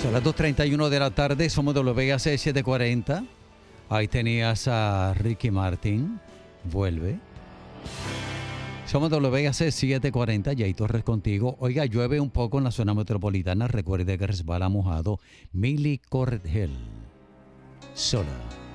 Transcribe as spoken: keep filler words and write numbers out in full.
Son las dos treinta y uno de la tarde, somos W B A C setecientos cuarenta. Ahí tenías a Ricky Martin, vuelve. Somos W B A C setecientos cuarenta, Jay Torres contigo. Oiga, llueve un poco en la zona metropolitana, recuerde que resbala mojado. Millie Corret Hill, sola.